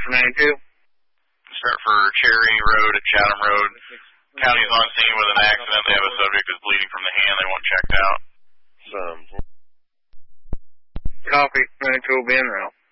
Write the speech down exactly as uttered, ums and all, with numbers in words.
for ninety-two? Start for Cherry Road at Chatham Road. County's on scene with an accident. They have a subject who's bleeding from the hand. They want checked out. Some. Copy. ninety-two will be in route.